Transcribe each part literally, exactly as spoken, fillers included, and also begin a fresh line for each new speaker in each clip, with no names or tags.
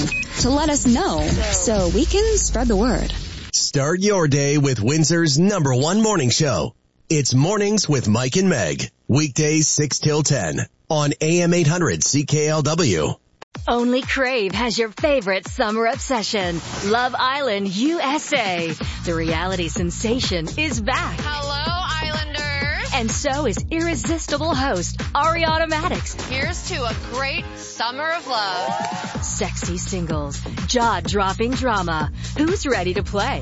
to let us know so we can spread the word.
Start your day with Windsor's number one morning show. It's Mornings with Mike and Meg. Weekdays six till ten on A M eight hundred C K L W.
Only Crave has your favorite summer obsession, Love Island U S A. The reality sensation is back.
Hello, Islanders.
And so is irresistible host Ariana Madix.
Here's to a great summer of love.
Sexy singles, jaw-dropping drama. Who's ready to play?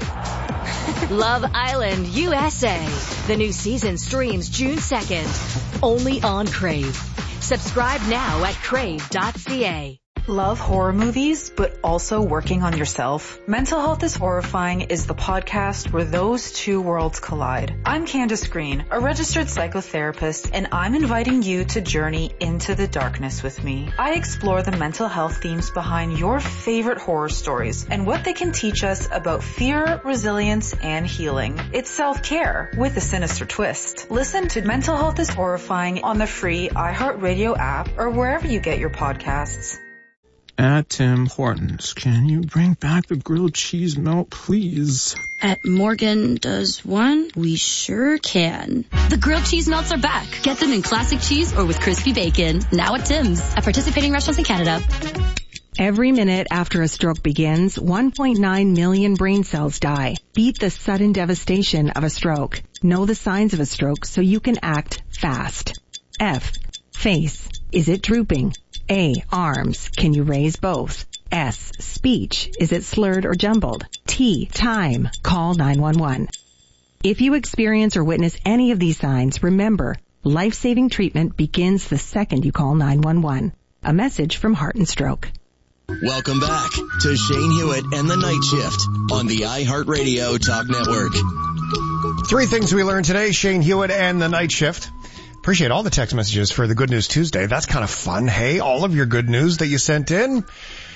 Love Island U S A. The new season streams June second. Only on Crave. Subscribe now at crave dot c a.
Love horror movies, but also working on yourself? Mental Health is Horrifying is the podcast where those two worlds collide. I'm Candace Green, a registered psychotherapist, and I'm inviting you to journey into the darkness with me. I explore the mental health themes behind your favorite horror stories and what they can teach us about fear, resilience, and healing. It's self-care with a sinister twist. Listen to Mental Health is Horrifying on the free iHeartRadio app or wherever you get your podcasts.
At Tim Hortons, can you bring back the grilled cheese melt, please?
At Morgan Does One, we sure can.
The grilled cheese melts are back. Get them in classic cheese or with crispy bacon. Now at Tim's. At participating restaurants in Canada.
Every minute after a stroke begins, one point nine million brain cells die. Beat the sudden devastation of a stroke. Know the signs of a stroke so you can act fast. F. Face. Is it drooping? A. Arms. Can you raise both? S. Speech. Is it slurred or jumbled? T. Time. Call nine one one. If you experience or witness any of these signs, remember, life-saving treatment begins the second you call nine one one. A message from Heart and Stroke.
Welcome back to Shane Hewitt and the Night Shift on the iHeartRadio Talk Network.
Three things we learned today, Shane Hewitt and the Night Shift. Appreciate all the text messages for the Good News Tuesday. That's kind of fun. Hey, all of your good news that you sent in.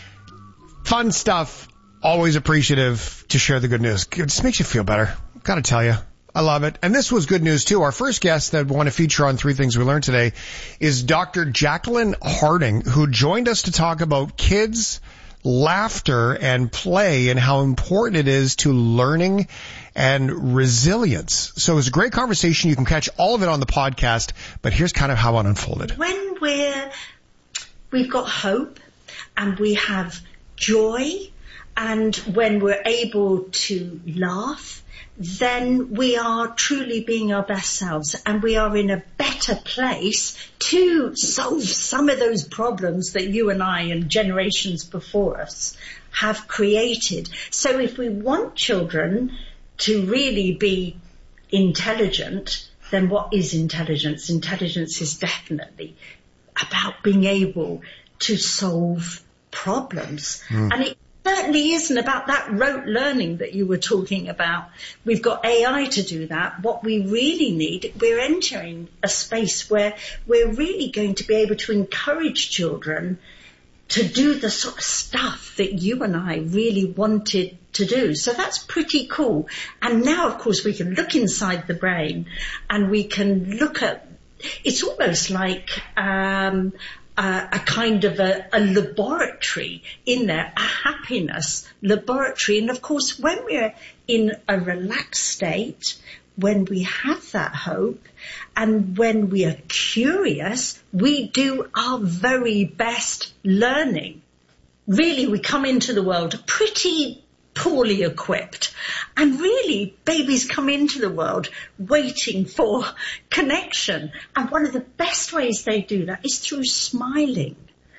Fun stuff. Always appreciative to share the good news. It just makes you feel better. Gotta tell you. I love it. And this was good news too. Our first guest that I want to feature on Three Things We Learned today is Doctor Jacqueline Harding, who joined us to talk about kids, laughter, and play and how important it is to learning and resilience. So it was a great conversation. You can catch all of it on the podcast, but here's kind of how it unfolded.
When we're, we've got hope and we have joy, and when we're able to laugh, then we are truly being our best selves, and we are in a better place to solve some of those problems that you and I and generations before us have created. So if we want children to really be intelligent, then what is intelligence? Intelligence is definitely about being able to solve problems. Mm. And it certainly isn't about that rote learning that you were talking about. We've got A I to do that. What we really need, we're entering a space where we're really going to be able to encourage children to do the sort of stuff that you and I really wanted to do. So that's pretty cool. And now, of course, we can look inside the brain and we can look at, it's almost like um Uh, a kind of a, a laboratory in there, a happiness laboratory. And of course, when we're in a relaxed state, when we have that hope, and when we are curious, we do our very best learning. Really, we come into the world pretty poorly equipped. And really, babies come into the world waiting for connection. And one of the best ways they do that is through smiling.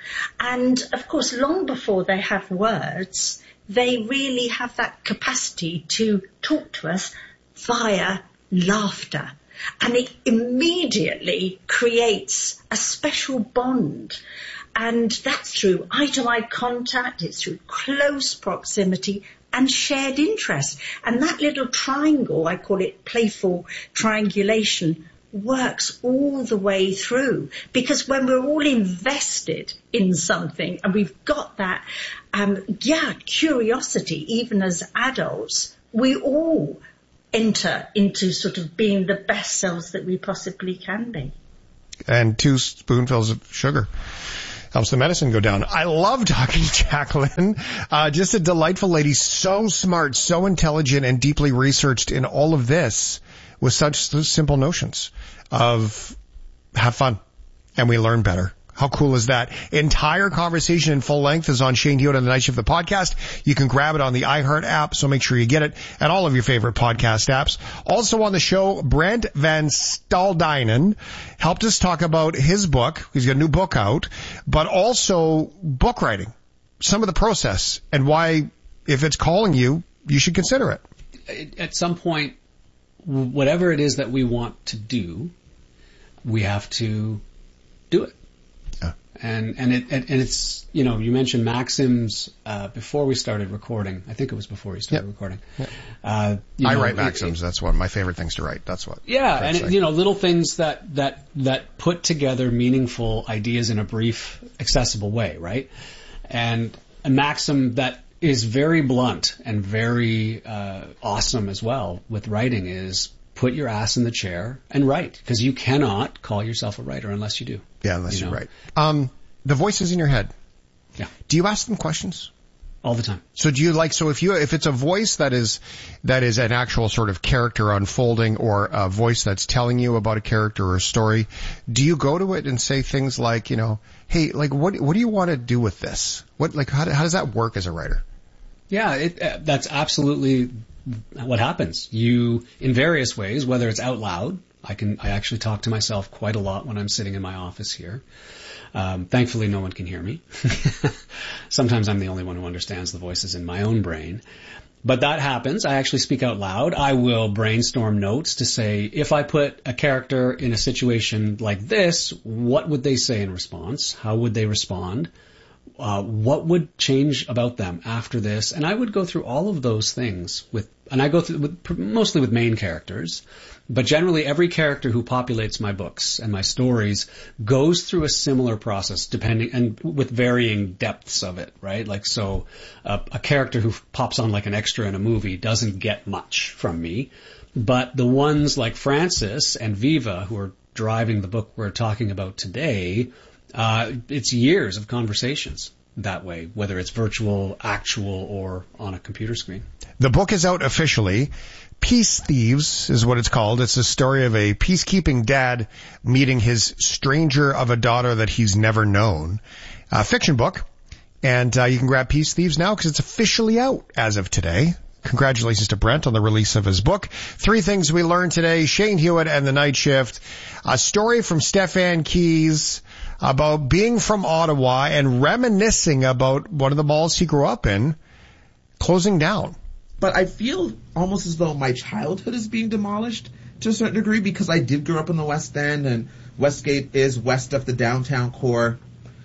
And of course, long before they have words, they really have that capacity to talk to us via laughter. And it immediately creates a special bond. And that's through eye-to-eye contact, it's through close proximity and shared interest. And that little triangle, I call it playful triangulation, works all the way through. Because when we're all invested in something and we've got that, um, yeah, curiosity, even as adults, we all enter into sort of being the best selves that we possibly can be.
And two spoonfuls of sugar. Helps the medicine go down. I love talking to Jacqueline. Uh, just a delightful lady. So smart, so intelligent, and deeply researched in all of this with such simple notions of have fun and we learn better. How cool is that? Entire conversation in full length is on Shane Hewitt and the Night Shift, the podcast. You can grab it on the iHeart app, so make sure you get it, and all of your favorite podcast apps. Also on the show, Brent Van Staldynen helped us talk about his book. He's got a new book out, but also book writing, some of the process, and why, if it's calling you, you should consider it.
At some point, whatever it is that we want to do, we have to do it. And and it and it's, you know, you mentioned maxims uh, before we started recording. I think it was before we started yep. recording. Yep. Uh,
I
know,
write maxims. It, it, That's one of my favorite things to write. That's what.
Yeah, and it, you know, little things that that that put together meaningful ideas in a brief, accessible way, right? And a maxim that is very blunt and very uh, awesome as well with writing is put your ass in the chair and write, because you cannot call yourself a writer unless you do.
Yeah, unless
you
you're
know?
right. Um, the voices in your head.
Yeah.
Do you ask them questions?
All the time.
So do you like, so if you, if it's a voice that is, that is an actual sort of character unfolding, or a voice that's telling you about a character or a story, do you go to it and say things like, you know, hey, like, what, what do you want to do with this? What, like, how, how does that work as a writer?
Yeah, it, uh, that's absolutely what happens. You, in various ways, whether it's out loud, I can, I actually talk to myself quite a lot when I'm sitting in my office here. Um, thankfully, no one can hear me. Sometimes I'm the only one who understands the voices in my own brain. But that happens. I actually speak out loud. I will brainstorm notes to say, if I put a character in a situation like this, what would they say in response? How would they respond? Uh, what would change about them after this? And I would go through all of those things with, and I go through with, mostly with main characters, but generally every character who populates my books and my stories goes through a similar process, depending, and with varying depths of it, right? Like, so uh, a character who pops on like an extra in a movie doesn't get much from me, but the ones like Francis and Viva, who are driving the book we're talking about today, Uh, it's years of conversations that way, whether it's virtual, actual, or on a computer screen.
The book is out officially. Peace Thieves is what it's called. It's a story of a peacekeeping dad meeting his stranger of a daughter that he's never known. A fiction book. And uh, you can grab Peace Thieves now because it's officially out as of today. Congratulations to Brent on the release of his book. Three things we learned today. Shane Hewitt and the Night Shift. A story from Stefan Keys about being from Ottawa and reminiscing about one of the malls he grew up in closing down.
But I feel almost as though my childhood is being demolished to a certain degree, because I did grow up in the West End, and Westgate is west of the downtown core.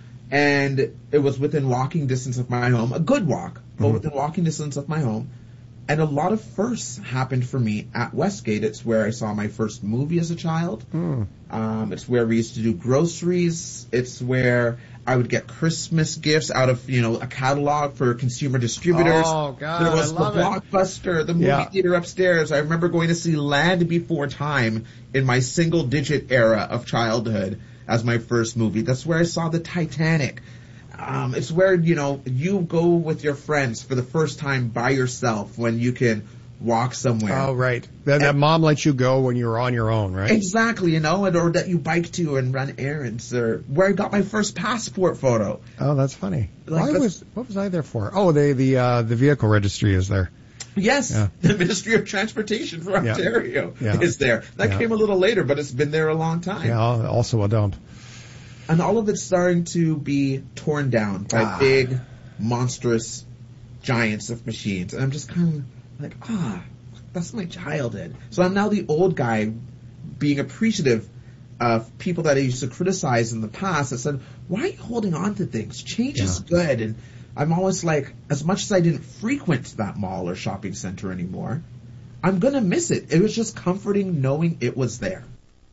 And it was within walking distance of my home, a good walk, but mm-hmm. within walking distance of my home. And a lot of firsts happened for me at Westgate. It's where I saw my first movie as a child. Mm. Um, it's where we used to do groceries. It's where I would get Christmas gifts out of, you know, a catalog for consumer distributors.
Oh, God,
there was
I love
the Blockbuster,
it.
the movie
yeah.
theater upstairs. I remember going to see Land Before Time in my single-digit era of childhood as my first movie. That's where I saw the Titanic. Um, it's where, you know, you go with your friends for the first time by yourself when you can walk somewhere.
Oh, right. That, that mom lets you go when you were on your own, right?
Exactly, you know, or that you bike to and run errands, or where I got my first passport photo.
Oh, that's funny.
Like
Why
that's,
was, what was I there for? Oh, they, the, uh, the vehicle registry is there.
Yes,
yeah.
The Ministry of Transportation for Ontario
yeah.
is there. That
yeah.
came a little later, but it's been there a long time.
Yeah, also a dump.
And all of it's starting to be torn down by ah. big, monstrous giants of machines. And I'm just kind of like, ah, that's my childhood. So I'm now the old guy being appreciative of people that I used to criticize in the past. I said, why are you holding on to things? Change yeah. is good. And I'm always like, as much as I didn't frequent that mall or shopping center anymore, I'm going to miss it. It was just comforting knowing it was there.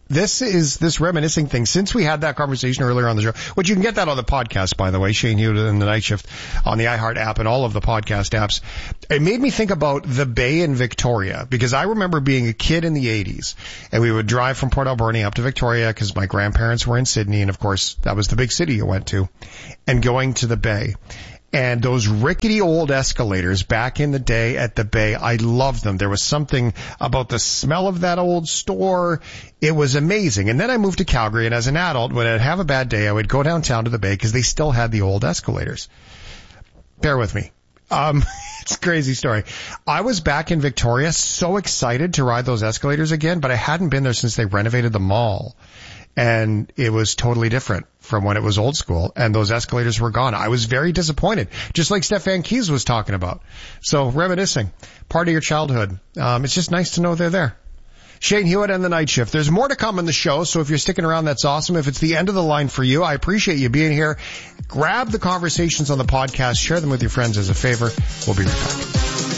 this is this reminiscing thing. Since we had that conversation earlier on the show, which you can get that on the podcast, by the way, Shane Hewitt and the Night Shift on the iHeart app and all of the podcast apps, it made me think about the Bay in Victoria, because I remember being a kid in the eighties, and we would drive from Port Alberni up to Victoria because my grandparents were in Sydney, and of course that was the big city you went to, and going to the Bay. And those rickety old escalators back in the day at the Bay, I loved them. There was something about the smell of that old store. It was amazing. And then I moved to Calgary, and as an adult, when I'd have a bad day, I would go downtown to the Bay because they still had the old escalators. Bear with me. Um, it's a crazy story. I was back in Victoria, so excited to ride those escalators again, but I hadn't been there since they renovated the mall. And it was totally different from when it was old school, and those escalators were gone. I was very disappointed, just like Stefan Keys was talking about. So reminiscing, part of your childhood. Um, it's just nice to know they're there. Shane Hewitt and the Night Shift. There's more to come in the show, so if you're sticking around, that's awesome. If it's the end of the line for you, I appreciate you being here. Grab the conversations on the podcast, share them with your friends as a favor. We'll be right back.